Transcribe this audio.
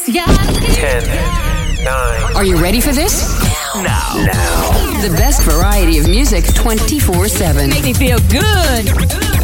10, 9. Are you ready for this? Now. The best variety of music 24/7. Make me feel good.